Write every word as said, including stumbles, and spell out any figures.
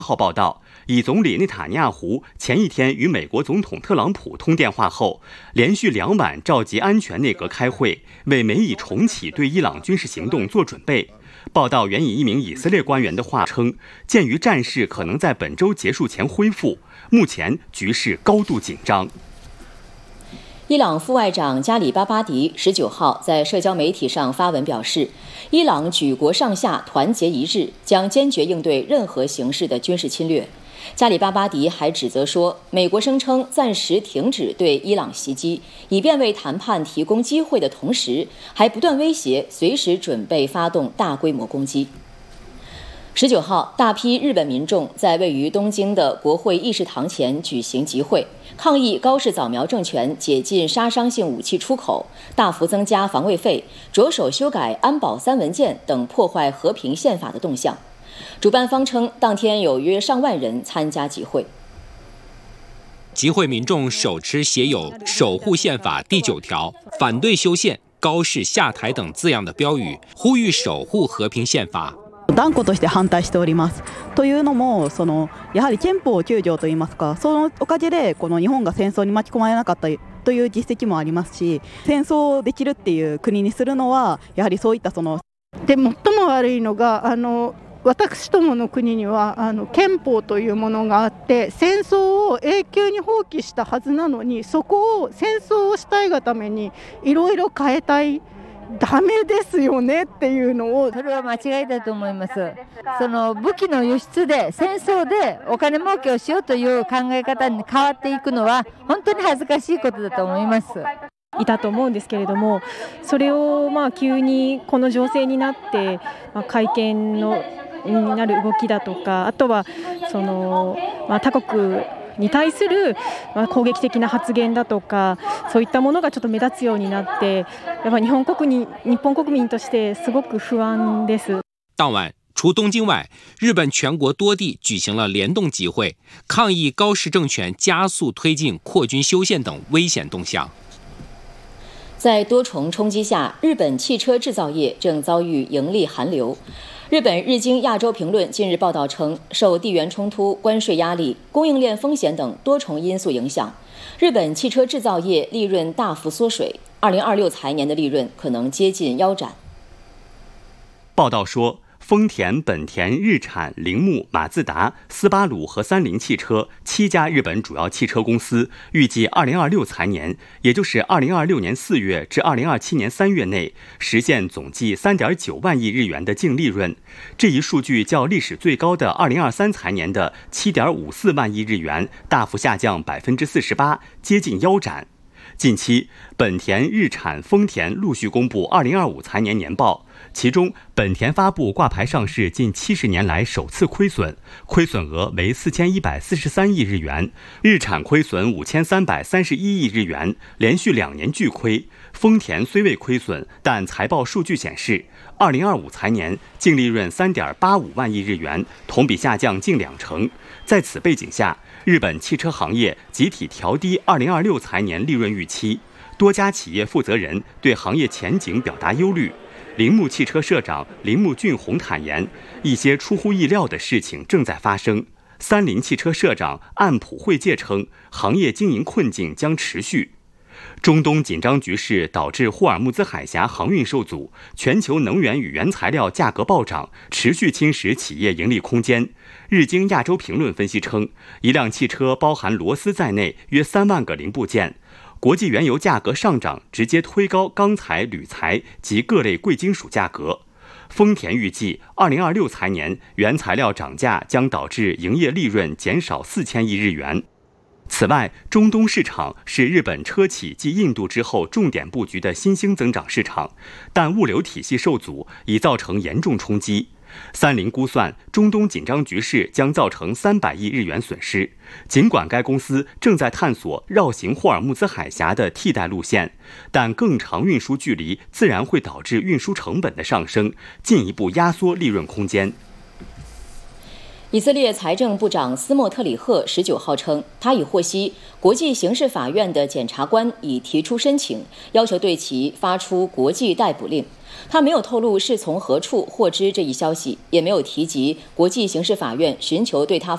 号报道，以总理内塔尼亚胡前一天与美国总统特朗普通电话后，连续两晚召集安全内阁开会，为美以重启对伊朗军事行动做准备。报道援引一名以色列官员的话称，鉴于战事可能在本周结束前恢复，目前局势高度紧张。 伊朗副外长加里巴巴迪十九号在社交媒体上发文表示，伊朗举国上下团结一致，将坚决应对任何形式的军事侵略。加里巴巴迪还指责说，美国声称暂时停止对伊朗袭击，以便为谈判提供机会的同时，还不断威胁随时准备发动大规模攻击。十九号，大批日本民众在位于东京的国会议事堂前举行集会，抗议高市早苗政权解禁杀伤性武器出口、大幅增加防卫费、着手修改安保三文件等破坏和平宪法的动向。主办方称，当天有约上万人参加集会。 集会民众手持写有“守护宪法”第九条、反对修宪、高市下台等字样的标语，呼吁守護和平憲法。 断固として反対しております。というのも、そのやはり憲法きゅう条といいますか、そのおかげでこの日本が戦争に巻き込まれなかったという実績もありますし、戦争できるっていう国にするのはやはりそういったそので最も悪いのがあの。私どもの国にはあの憲法というものがあって、戦争を永久に放棄したはずなのに、そこを戦争をしたいがためにいろいろ変えたい。ダメですよねっていうのを。 それは間違いだと思います。その武器の輸出で戦争でお金儲けをしようという考え方に変わっていくのは本当に恥ずかしいことだと思います。 いたと思うんですけれども、それをまあ急にこの情勢になって、まあ、会見のになる動きだとか、あとはその、まあ、他国に対する攻撃的な発言だとか、そういったものがちょっと目立つようになって、やっぱ日本国に日本国民としてすごく不安です。 当晚，除东京外，日本全国多地举行了联动集会，抗议高市政权加速推进扩军修宪等危险动向。 在多重冲击下，日本汽车制造业正遭遇盈利寒流。日本日经亚洲评论近日报道称，受地缘冲突、关税压力、供应链风险等多重因素影响，日本汽车制造业利润大幅缩水，二零二六财年的利润可能接近腰斩。 报道说，丰田、本田、日产、铃木、马自达、斯巴鲁和三菱汽车七家日本主要汽车公司预计二零二六财年，也就是二零二六年四月至二零二七年三月内，实现总计三点九万亿日元的净利润。这一数据较历史最高的二零二三财年的七点五四万亿日元大幅下降百分之四十八，接近腰斩。近期，本田、日产、丰田陆续公布二零二五财年年报。其中，本田发布挂牌上市近七十年来首次亏损，亏损额为四千一百四十三亿日元；日产亏损五千三百三十一亿日元，连续两年巨亏。丰田虽未亏损，但财报数据显示，二零二五财年净利润三点八五万亿日元，同比下降近两成。在此背景下，日本汽车行业集体调低二零二六财年利润预期，多家企业负责人对行业前景表达忧虑。铃木汽车社长铃木俊宏坦言，一些出乎意料的事情正在发生。三菱汽车社长岸普惠介称，行业经营困境将持续。中东紧张局势导致霍尔木兹海峡航运受阻，全球能源与原材料价格暴涨，持续侵蚀企业盈利空间。日经亚洲评论分析称，一辆汽车包含螺丝在内约三万个零部件。国际原油价格上涨，直接推高钢材、铝材及各类贵金属价格。丰田预计，二零二六财年原材料涨价将导致营业利润减少四千亿日元。此外，中东市场是日本车企继印度之后重点布局的新兴增长市场，但物流体系受阻，已造成严重冲击。三菱估算，中东紧张局势将造成三百亿日元损失。尽管该公司正在探索绕行霍尔木兹海峡的替代路线，但更长运输距离自然会导致运输成本的上升，进一步压缩利润空间。 以色列财政部长斯莫特里赫十九号称，他已获悉国际刑事法院的检察官已提出申请，要求对其发出国际逮捕令。他没有透露是从何处获知这一消息，也没有提及国际刑事法院寻求对他